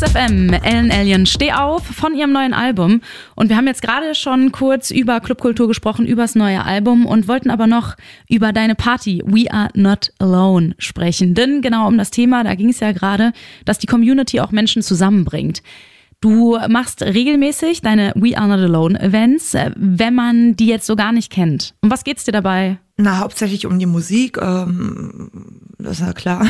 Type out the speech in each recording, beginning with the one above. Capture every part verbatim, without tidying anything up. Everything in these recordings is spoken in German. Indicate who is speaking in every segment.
Speaker 1: Flux F M, Ellen Allien, Steh auf von ihrem neuen Album. Und wir haben jetzt gerade schon kurz über Clubkultur gesprochen, über das neue Album und wollten aber noch über deine Party We Are Not Alone sprechen. Denn genau um das Thema, da ging es ja gerade, dass die Community auch Menschen zusammenbringt. Du machst regelmäßig deine We Are Not Alone Events, wenn man die jetzt so gar nicht kennt. Um was geht's dir dabei?
Speaker 2: Na, hauptsächlich um die Musik, ähm, das ist ja klar.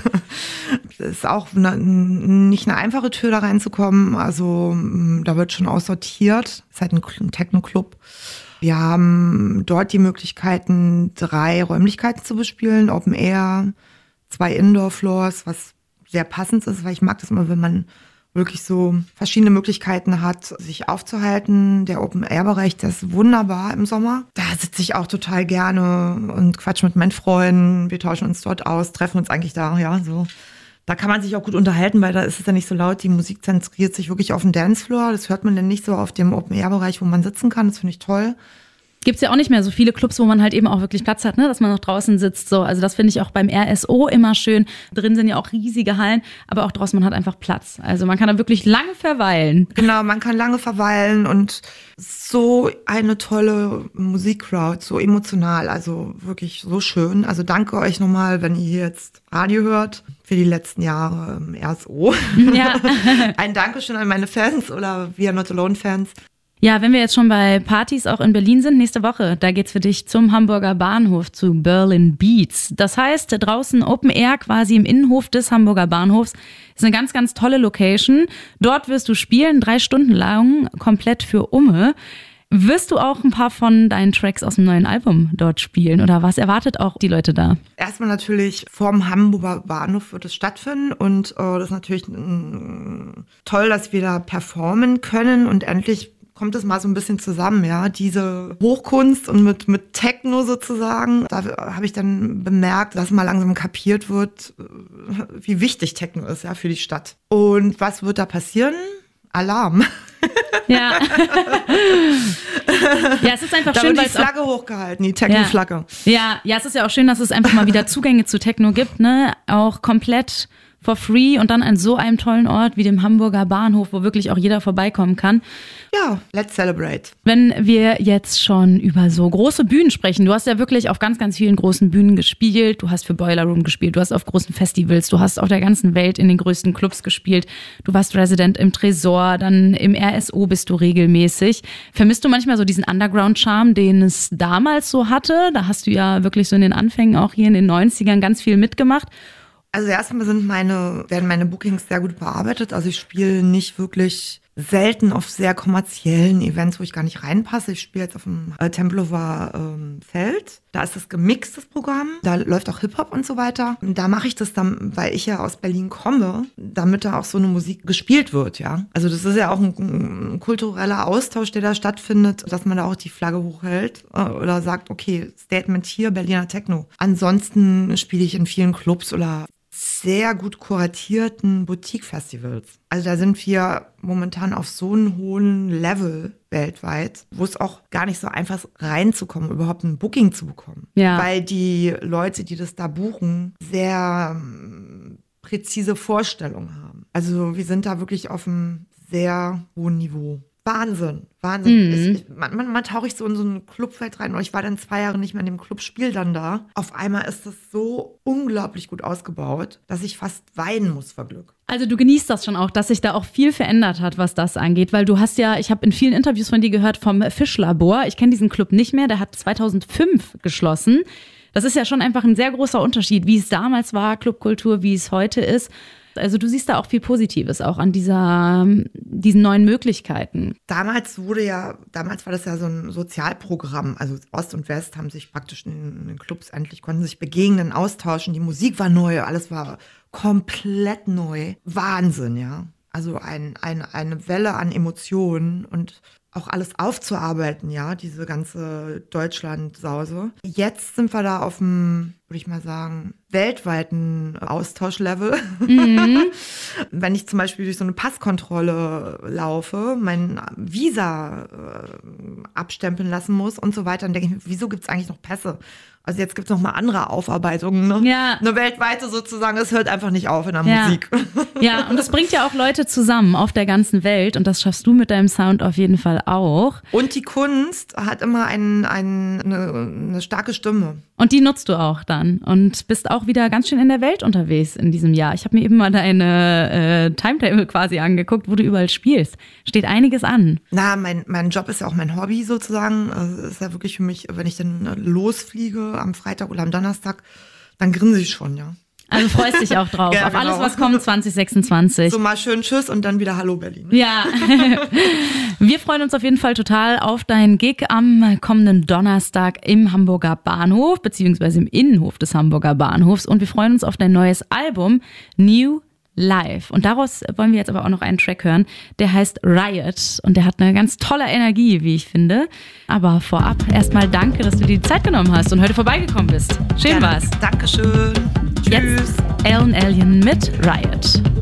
Speaker 2: Das ist auch eine, nicht eine einfache Tür, da reinzukommen. Also da wird schon aussortiert. Es ist halt ein Techno-Club. Wir haben dort die Möglichkeiten, drei Räumlichkeiten zu bespielen. Open Air, zwei Indoor-Floors, was sehr passend ist, weil ich mag das immer, wenn man wirklich so verschiedene Möglichkeiten hat, sich aufzuhalten. Der Open-Air-Bereich, der ist wunderbar im Sommer. Da sitze ich auch total gerne und quatsch mit meinen Freunden. Wir tauschen uns dort aus, treffen uns eigentlich da, ja, so. Da kann man sich auch gut unterhalten, weil da ist es ja nicht so laut. Die Musik zentriert sich wirklich auf den Dancefloor. Das hört man dann nicht so auf dem Open-Air-Bereich, wo man sitzen kann. Das finde ich toll.
Speaker 1: Gibt's ja auch nicht mehr so viele Clubs, wo man halt eben auch wirklich Platz hat, ne? Dass man noch draußen sitzt. So. Also das finde ich auch beim R S O immer schön. Drin sind ja auch riesige Hallen, aber auch draußen, man hat einfach Platz. Also man kann da wirklich lange verweilen.
Speaker 2: Genau, man kann lange verweilen und so eine tolle Musikcrowd, so emotional, also wirklich so schön. Also danke euch nochmal, wenn ihr jetzt Radio hört, für die letzten Jahre im R S O. Ja. Ein Dankeschön an meine Fans oder We Are Not Alone Fans.
Speaker 1: Ja, wenn wir jetzt schon bei Partys auch in Berlin sind, nächste Woche, da geht's für dich zum Hamburger Bahnhof, zu Berlin Beats. Das heißt, draußen Open Air quasi im Innenhof des Hamburger Bahnhofs. Ist eine ganz, ganz tolle Location. Dort wirst du spielen, drei Stunden lang, komplett für Umme. Wirst du auch ein paar von deinen Tracks aus dem neuen Album dort spielen oder was erwartet auch die Leute da?
Speaker 2: Erstmal natürlich vorm Hamburger Bahnhof wird es stattfinden und äh, das ist natürlich äh, toll, dass wir da performen können und endlich kommt es mal so ein bisschen zusammen, ja, diese Hochkunst und mit, mit Techno sozusagen. Da habe ich dann bemerkt, dass mal langsam kapiert wird, wie wichtig Techno ist, ja, für die Stadt. Und was wird da passieren? Alarm.
Speaker 1: Ja. Ja, es ist einfach
Speaker 2: da
Speaker 1: schön,
Speaker 2: wird
Speaker 1: weil
Speaker 2: die Flagge auch hochgehalten, die Techno-Flagge.
Speaker 1: Ja. ja, ja, es ist ja auch schön, dass es einfach mal wieder Zugänge zu Techno gibt, ne? Auch komplett for free und dann an so einem tollen Ort wie dem Hamburger Bahnhof, wo wirklich auch jeder vorbeikommen kann.
Speaker 2: Ja, let's celebrate.
Speaker 1: Wenn wir jetzt schon über so große Bühnen sprechen, du hast ja wirklich auf ganz, ganz vielen großen Bühnen gespielt, du hast für Boiler Room gespielt, du hast auf großen Festivals, du hast auf der ganzen Welt in den größten Clubs gespielt, du warst Resident im Tresor, dann im R S O bist du regelmäßig. Vermisst du manchmal so diesen Underground-Charme, den es damals so hatte? Da hast du ja wirklich so in den Anfängen auch hier in den neunzigern ganz viel mitgemacht.
Speaker 2: Also erstmal sind meine, werden meine Bookings sehr gut bearbeitet. Also ich spiele nicht wirklich selten auf sehr kommerziellen Events, wo ich gar nicht reinpasse. Ich spiele jetzt auf dem äh, Tempelhofer ähm, Feld. Da ist das gemixtes Programm. Da läuft auch Hip-Hop und so weiter. Und da mache ich das dann, weil ich ja aus Berlin komme, damit da auch so eine Musik gespielt wird, ja. Also das ist ja auch ein, ein kultureller Austausch, der da stattfindet, dass man da auch die Flagge hochhält äh, oder sagt, okay, Statement hier, Berliner Techno. Ansonsten spiele ich in vielen Clubs oder sehr gut kuratierten Boutique-Festivals. Also da sind wir momentan auf so einem hohen Level weltweit, wo es auch gar nicht so einfach ist, reinzukommen, überhaupt ein Booking zu bekommen.
Speaker 1: Ja.
Speaker 2: Weil die Leute, die das da buchen, sehr ähm, präzise Vorstellungen haben. Also wir sind da wirklich auf einem sehr hohen Niveau. Wahnsinn, Wahnsinn.
Speaker 1: Mhm.
Speaker 2: Ich, man, man tauche ich so in so ein Clubfeld rein und ich war dann zwei Jahre nicht mehr in dem Club, spiel dann da. Auf einmal ist das so unglaublich gut ausgebaut, dass ich fast weinen muss vor Glück.
Speaker 1: Also du genießt das schon auch, dass sich da auch viel verändert hat, was das angeht, weil du hast ja, ich habe in vielen Interviews von dir gehört vom Fischlabor. Ich kenne diesen Club nicht mehr, der hat zweitausendfünf geschlossen. Das ist ja schon einfach ein sehr großer Unterschied, wie es damals war, Clubkultur, wie es heute ist. Also du siehst da auch viel Positives, auch an dieser, diesen neuen Möglichkeiten.
Speaker 2: Damals wurde ja, damals war das ja so ein Sozialprogramm. Also Ost und West haben sich praktisch in den Clubs endlich, konnten sich begegnen, austauschen. Die Musik war neu, alles war komplett neu. Wahnsinn, ja. Also ein, ein, eine Welle an Emotionen und auch alles aufzuarbeiten, ja, diese ganze Deutschland-Sause. Jetzt sind wir da auf dem, würde ich mal sagen, weltweiten Austauschlevel. Mhm. Wenn ich zum Beispiel durch so eine Passkontrolle laufe, mein Visa äh, abstempeln lassen muss und so weiter, dann denke ich mir, wieso gibt es eigentlich noch Pässe? Also jetzt gibt es noch mal andere Aufarbeitungen, ne?
Speaker 1: Ja.
Speaker 2: Eine weltweite sozusagen, es hört einfach nicht auf in der
Speaker 1: ja.
Speaker 2: Musik.
Speaker 1: Ja, und das bringt ja auch Leute zusammen auf der ganzen Welt und das schaffst du mit deinem Sound auf jeden Fall auch.
Speaker 2: Und die Kunst hat immer ein, ein, eine, eine starke Stimme.
Speaker 1: Und die nutzt du auch dann und bist auch wieder ganz schön in der Welt unterwegs in diesem Jahr. Ich habe mir eben mal deine äh, Timetable quasi angeguckt, wo du überall spielst. Steht einiges an.
Speaker 2: Na, mein, mein Job ist ja auch mein Hobby sozusagen. Also ist ja wirklich für mich, wenn ich dann losfliege am Freitag oder am Donnerstag, dann grinse ich schon, ja.
Speaker 1: Also freust dich auch drauf,
Speaker 2: ja,
Speaker 1: auf
Speaker 2: genau.
Speaker 1: alles, was kommt zwanzig sechsundzwanzig.
Speaker 2: So mal schön Tschüss und dann wieder Hallo Berlin.
Speaker 1: Ja, wir freuen uns auf jeden Fall total auf deinen Gig am kommenden Donnerstag im Hamburger Bahnhof, beziehungsweise im Innenhof des Hamburger Bahnhofs. Und wir freuen uns auf dein neues Album, New Live. Und daraus wollen wir jetzt aber auch noch einen Track hören, der heißt Riot und der hat eine ganz tolle Energie, wie ich finde. Aber vorab erstmal danke, dass du dir die Zeit genommen hast und heute vorbeigekommen bist. Schön
Speaker 2: Gerne.
Speaker 1: war's.
Speaker 2: Dankeschön. Tschüss.
Speaker 1: Jetzt Ellen Allien mit Riot.